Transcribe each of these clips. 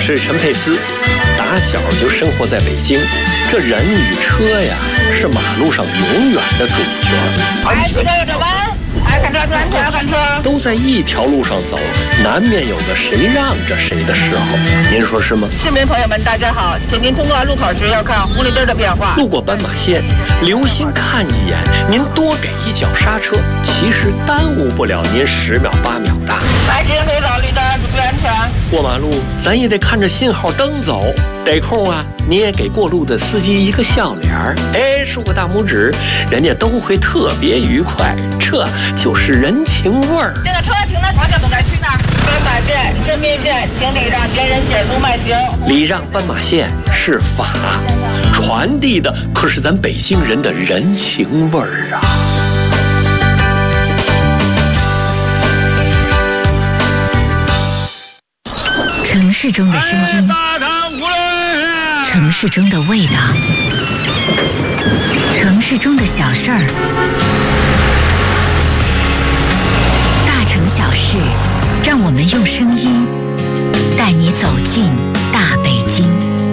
是陈佩斯，打小就生活在北京，这人与车呀是马路上永远的主角。 哎，左转右转弯，哎，看车看车看车， 都在一条路上走，难免有个谁让着谁的时候，您说是吗？ 市民朋友们，大家好，请您通过路口时要看红绿灯的变化。 路过斑马线，留心看一眼，您多给一脚刹车，其实耽误不了您10秒8秒的。 来，直行可以走，绿灯注意安全。 过马路咱也得看着信号灯走，得空啊，你也给过路的司机一个笑脸儿，哎，竖个大拇指，人家都会特别愉快，这就是人情味儿。 这个车停的方向不该去那儿。斑马线、真命线，请礼让行人减速慢行。 礼让斑马线是法，传递的可是咱北京人的人情味儿啊。 城市中的声音，城市中的味道，城市中的小事儿，大城小事，让我们用声音带你走进大北京。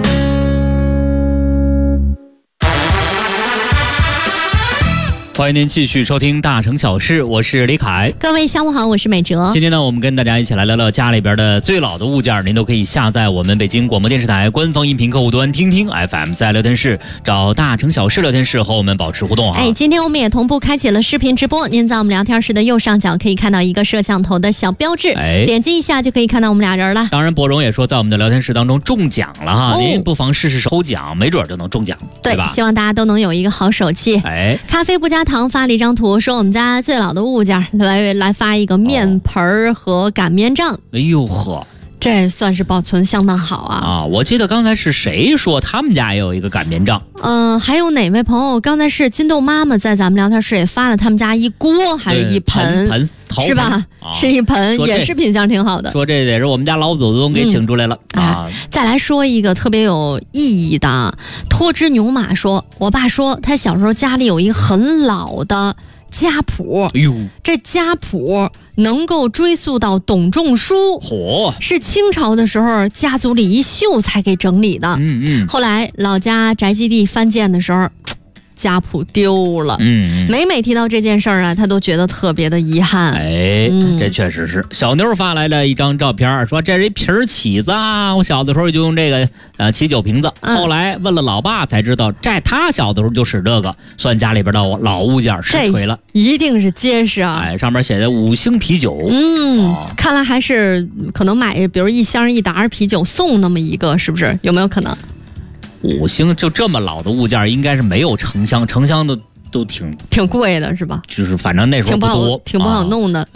欢迎您继续收听大城小事，我是李凯。 各位下午好，我是美哲。 今天呢，我们跟大家一起来聊聊家里边的最老的物件，您都可以下载我们北京广播电视台官方音频客户端听听 FM， 在聊天室找大城小事聊天室和我们保持互动啊。 今天我们也同步开启了视频直播，您在我们聊天室的右上角可以看到一个摄像头的小标志，点击一下就可以看到我们俩人了。 当然，博荣也说在我们的聊天室当中中奖了哈，您不妨试试抽奖，没准就能中奖，对吧？ 希望大家都能有一个好手气。咖啡不加糖发了一张图，说我们家最老的物件，来发一个面盆和擀面杖。 哎呦呵， 这算是保存相当好啊！ 我记得刚才是谁说他们家也有一个擀面杖？ 还有哪位朋友？刚才是金豆妈妈在咱们聊天室也发了他们家一锅还是一盆，是吧？是一盆，也是品相挺好的。 说这得是我们家老祖宗给请出来了啊！ 再来说一个特别有意义的，脱脂牛马说，我爸说他小时候家里有一个很老的家谱，这家谱能够追溯到董仲舒，是清朝的时候家族里一秀才给整理的。后来老家宅基地翻建的时候，家谱丢了。每提到这件事儿啊，他都觉得特别的遗憾。 这确实是。小妞发来了一张照片，说这是一瓶起子啊，我小的时候就用这个起酒瓶子，后来问了老爸才知道，这他小的时候就使这个，算家里边的老物件，实锤了， 一定是结实啊。 上面写的5星啤酒。 看来还是可能买，比如1箱1打啤酒送那么一个，是不是？有没有可能 ？5星就这么老的物件，应该是没有成箱都挺贵的，是吧？ 就是反正那时候不多， 挺不好弄的。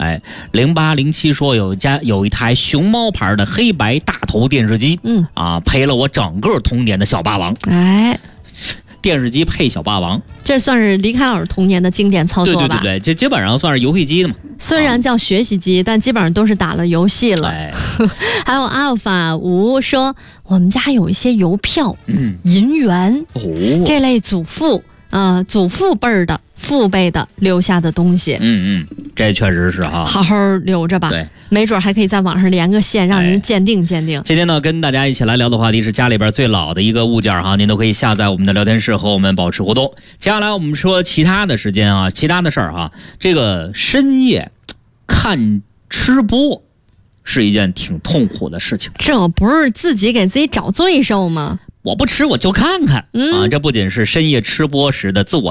0807说有一台熊猫牌的黑白大头电视机，陪了我整个童年的小霸王。电视机配小霸王，这算是离开老师童年的经典操作吧？ 对，这基本上算是游戏机的嘛。 虽然叫学习机，但基本上都是打了游戏了。还有阿尔法5说，我们家有一些邮票、银元这类祖父辈儿的父辈的留下的东西。 这确实是哈， 好好留着吧。对，没准还可以在网上连个线，让人鉴定鉴定。 今天呢，跟大家一起来聊的话题是家里边最老的一个物件哈，您都可以下载我们的聊天室和我们保持互动。接下来我们说其他的时间啊，其他的事儿哈。这个深夜看吃播是一件挺痛苦的事情。 这不是自己给自己找罪受吗？ 我不吃我就看看这不仅是深夜吃播时的自我